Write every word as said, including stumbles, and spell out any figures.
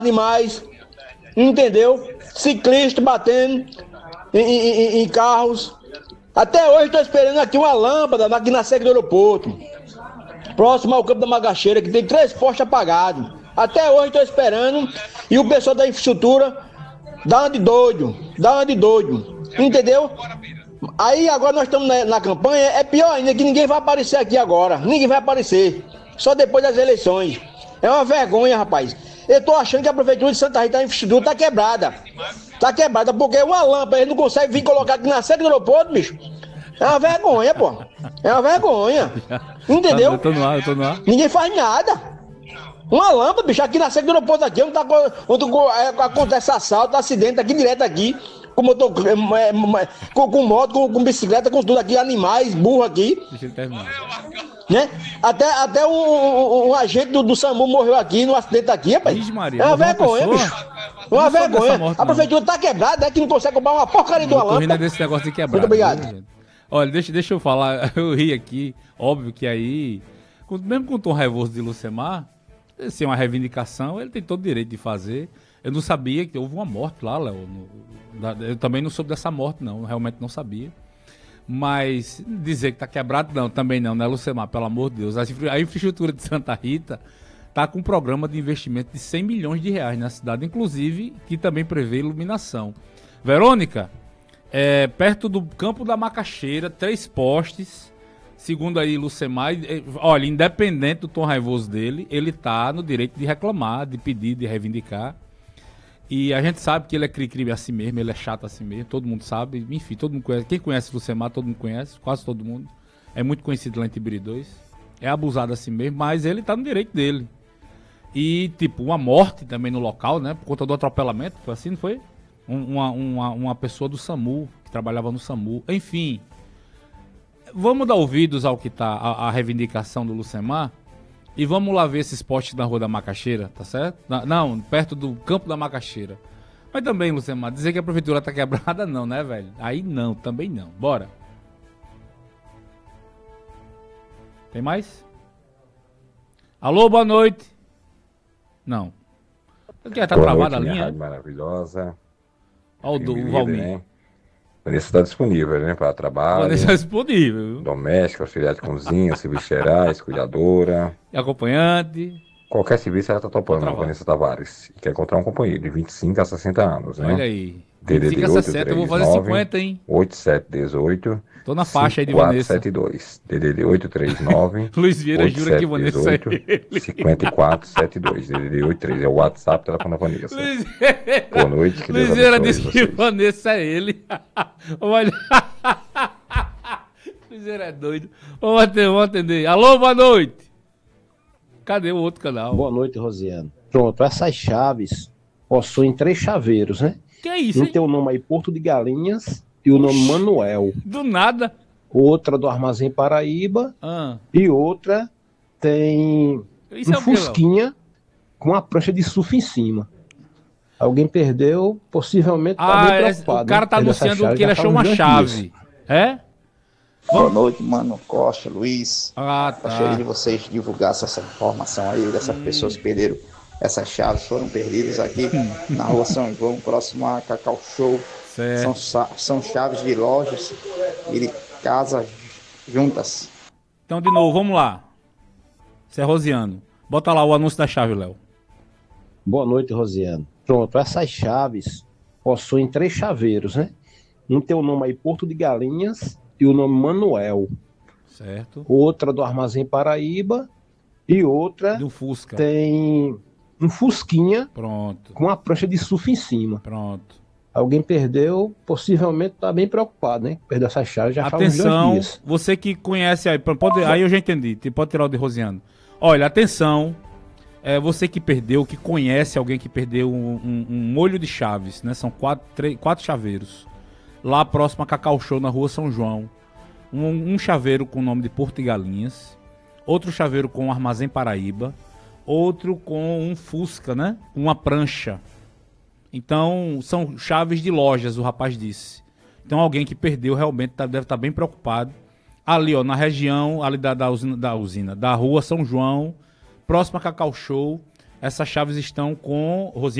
animais, entendeu? Ciclistas batendo em, em, em carros. Até hoje estou esperando aqui uma lâmpada aqui na seca do aeroporto, próximo ao campo da Macaxeira, que tem três postes apagados. Até hoje estou esperando e o pessoal da infraestrutura dá uma de doido, dá uma de doido, entendeu? Aí agora nós estamos na, na campanha, é pior ainda que ninguém vai aparecer aqui agora, ninguém vai aparecer, só depois das eleições. É uma vergonha, rapaz. Eu tô achando que a prefeitura de Santa Rita, a infraestrutura tá quebrada. Tá quebrada, porque uma lâmpada ele não consegue vir colocar aqui na sede do aeroporto, bicho. É uma vergonha, pô. É uma vergonha. Entendeu? Eu tô no ar, eu tô no ar. Ninguém faz nada. Uma lâmpada, bicho, aqui na sede do aeroporto aqui, onde, tá, onde acontece assalto, acidente aqui, direto aqui. Com motor, com, com moto, com, com bicicleta, com tudo aqui, animais, burro aqui. Deixa ele terminar. Né? Até, até um, um, um agente do, do SAMU morreu aqui, no acidente aqui, rapaz. Ixi, Maria, é uma vergonha, uma bicho. Uma vergonha. Morte, a prefeitura tá quebrada, é que não consegue comprar uma porcaria de uma lâmpada. Desse negócio de quebrado. Muito obrigado. Viu, olha, deixa, deixa eu falar, eu ri aqui, óbvio que aí, mesmo com o tom raivoso de Lucemar, se é uma reivindicação, ele tem todo o direito de fazer. Eu não sabia que houve uma morte lá, Léo. Eu também não soube dessa morte, não. Realmente não sabia. Mas dizer que tá quebrado, não, também não, né, Lucemar? Pelo amor de Deus. A infraestrutura de Santa Rita tá com um programa de investimento de cem milhões de reais na cidade, inclusive, que também prevê iluminação. Verônica, é, perto do campo da Macaxeira, três postes, segundo aí Lucemar, olha, independente do tom raivoso dele, ele tá no direito de reclamar, de pedir, de reivindicar. E a gente sabe que ele é cri-cri assim mesmo, ele é chato assim mesmo, todo mundo sabe, enfim, todo mundo conhece. Quem conhece Lucemar, todo mundo conhece, quase todo mundo. É muito conhecido lá em Tibiri dois. É abusado assim mesmo, mas ele tá no direito dele. E, tipo, uma morte também no local, né, por conta do atropelamento, foi assim, não foi? Um, uma, uma, uma pessoa do SAMU, que trabalhava no SAMU. Enfim, vamos dar ouvidos ao que tá, a, a reivindicação do Lucemar. E vamos lá ver esses postes na Rua da Macaxeira, tá certo? Na, não, perto do campo da Macaxeira. Mas também, Lucemar, dizer que a prefeitura tá quebrada não, né, velho? Aí não, também não. Bora. Tem mais? Alô, boa noite. Não. Porque tá travada a linha? Rádio maravilhosa. Olha o do Valmir. Né? Vanessa está disponível, né? Para trabalho. Vanessa está disponível. Doméstica, auxiliar de cozinha, serviços gerais, cuidadora. E acompanhante. Qualquer serviço ela está topando, a Vanessa Tavares. E quer encontrar um companheiro de vinte e cinco a sessenta anos, né? Olha aí. D D D oito, sessenta, eu vou fazer cinquenta, hein? oito sete um oito. Tô na faixa aí de Vanessa. quatro sete dois. D D D oito três nove. Luiz Vieira jura que Vanessa é ele. cinquenta quatro setenta e dois. D D D oito três. É o WhatsApp da telefone da Vanessa. Luiz... Boa noite. Que Luiz Vieira disse que Vanessa é ele. Olha. Luiz Vieira é doido. Vamos atender, vamos atender. Alô, boa noite. Cadê o outro canal? Boa noite, Rosiane. Pronto, essas chaves possuem três chaveiros, né? Que é isso, um hein? tem o nome aí Porto de Galinhas e o nome Manuel. Do nada. Outra do Armazém Paraíba. Ah. E outra tem isso um é o fusquinha que, com uma prancha de surf em cima. Alguém perdeu, possivelmente tá ah, bem preocupado. O cara tá anunciando que ele achou uma chave. É? Boa noite, mano. Costa, Luiz. Ah, tá. Gostaria de vocês divulgassem essa informação aí dessas hum. pessoas que perderam essas chaves, foram perdidas aqui na rua São João, próximo a Cacau Show. São, são chaves de lojas e de casas juntas. Então, de novo, vamos lá. Você é Rosiano. Bota lá o anúncio da chave, Léo. Boa noite, Rosiano. Pronto, essas chaves possuem três chaveiros, né? Um tem o nome aí Porto de Galinhas e o nome Manuel. Certo. Outra do Armazém Paraíba e outra do Fusca. Tem um Fusquinha. Pronto. Com uma prancha de surf em cima. Pronto. Alguém perdeu, possivelmente tá bem preocupado, né? Perdeu essa chave já faz uns dois atenção, dias. Você que conhece aí, pode, aí eu já entendi, pode tirar o de Rosiano. Olha, atenção, é, você que perdeu, que conhece alguém que perdeu um, um, um molho de chaves, né? São quatro, três, quatro chaveiros. Lá próximo a Cacau Show, na rua São João. Um, um chaveiro com o nome de Porto e Galinhas. Outro chaveiro com o Armazém Paraíba. Outro com um Fusca, né? Uma prancha. Então, são chaves de lojas, o rapaz disse. Então, alguém que perdeu realmente tá, deve estar tá bem preocupado. Ali, ó, na região ali da, da, usina, da usina, da rua São João, próximo a Cacau Show. essas chaves estão com... Rosinha